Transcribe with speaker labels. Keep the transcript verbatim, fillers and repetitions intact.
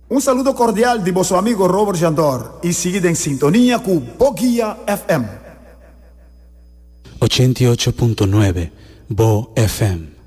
Speaker 1: Un saludo cordial de vuestro amigo Robert Jandor y seguid en sintonía con Boguía F M.
Speaker 2: ochenta y ocho punto nueve Bo F M.